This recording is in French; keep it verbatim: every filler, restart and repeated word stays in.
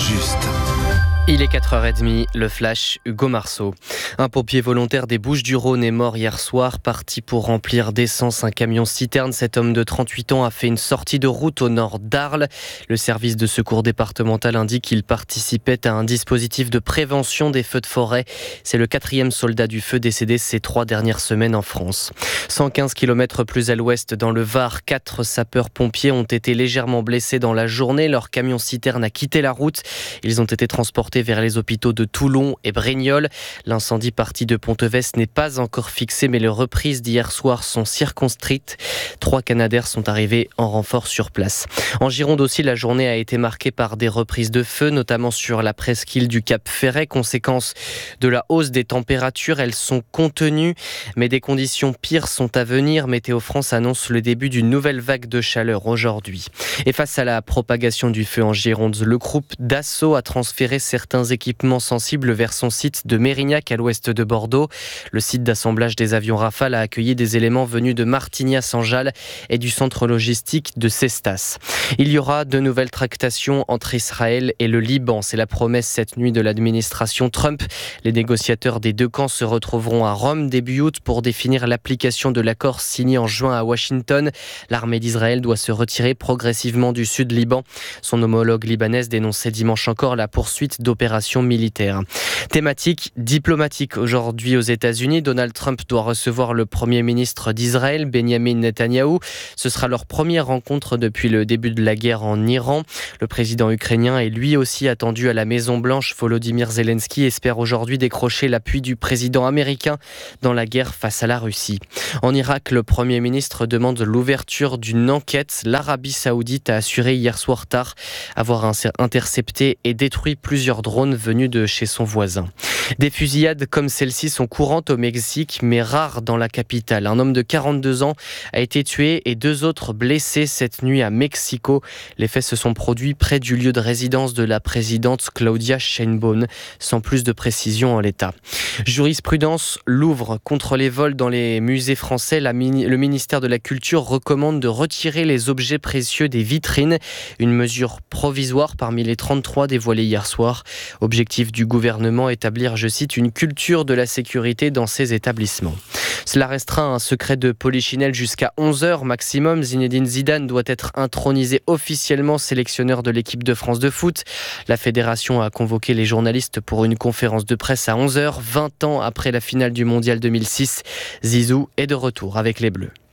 juste. Il est quatre heures trente, le flash, Hugo Marceau. Un pompier volontaire des Bouches-du-Rhône est mort hier soir, parti pour remplir d'essence un camion-citerne. Cet homme de trente-huit ans a fait une sortie de route au nord d'Arles. Le service de secours départemental indique qu'il participait à un dispositif de prévention des feux de forêt. C'est le quatrième soldat du feu décédé ces trois dernières semaines en France. cent quinze kilomètres plus à l'ouest, dans le Var, quatre sapeurs-pompiers ont été légèrement blessés dans la journée. Leur camion-citerne a quitté la route. Ils ont été transportés vers les hôpitaux de Toulon et Brignoles. L'incendie parti de Ponteves n'est pas encore fixé, mais les reprises d'hier soir sont circonscrites. Trois Canadaires sont arrivés en renfort sur place. En Gironde aussi, la journée a été marquée par des reprises de feu, notamment sur la presqu'île du Cap Ferret. Conséquence de la hausse des températures, elles sont contenues, mais des conditions pires sont à venir. Météo France annonce le début d'une nouvelle vague de chaleur aujourd'hui. Et face à la propagation du feu en Gironde, le groupe Dassault a transféré certains équipements sensibles vers son site de Mérignac à l'ouest de Bordeaux. Le site d'assemblage des avions Rafale a accueilli des éléments venus de Martignas-en-Jalles et du centre logistique de Cestas. Il y aura de nouvelles tractations entre Israël et le Liban. C'est la promesse cette nuit de l'administration Trump. Les négociateurs des deux camps se retrouveront à Rome début août pour définir l'application de l'accord signé en juin à Washington. L'armée d'Israël doit se retirer progressivement du sud Liban. Son homologue libanaise dénonçait dimanche encore la poursuite d'opérations militaires. Thématique diplomatique aujourd'hui aux États-Unis. Donald Trump doit recevoir le Premier ministre d'Israël, Benjamin Netanyahou. Ce sera leur première rencontre depuis le début de la guerre en Iran. Le président ukrainien est lui aussi attendu à la Maison-Blanche. Volodymyr Zelensky espère aujourd'hui décrocher l'appui du président américain dans la guerre face à la Russie. En Irak, le Premier ministre demande l'ouverture d'une enquête. L'Arabie Saoudite a assuré hier soir tard avoir intercepté et détruit plusieurs drones venus de chez son voisin. Des fusillades comme celle-ci sont courantes au Mexique, mais rares dans la capitale. Un homme de quarante-deux ans a été tué et deux autres blessés cette nuit à Mexico. Les faits se sont produits près du lieu de résidence de la présidente Claudia Sheinbaum, sans plus de précision en l'état. Jurisprudence, Louvre contre les vols dans les musées français. La mini- le ministère de la Culture recommande de retirer les objets précieux des vitrines. Une mesure provisoire parmi les trente-trois dévoilées hier soir. Objectif du gouvernement, établir, je cite, une culture de la sécurité dans ces établissements. Cela restreint un secret de polichinelle jusqu'à onze heures maximum. Zinedine Zidane doit être intronisé officiellement sélectionneur de l'équipe de France de foot. La fédération a convoqué les journalistes pour une conférence de presse à onze heures, vingt ans après la finale du mondial deux mille six. Zizou est de retour avec les Bleus.